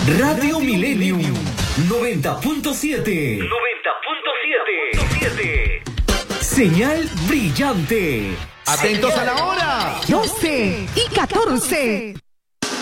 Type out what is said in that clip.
Radio Millennium 90.7. 90.7. Señal brillante. Atentos a la hora. 12:14.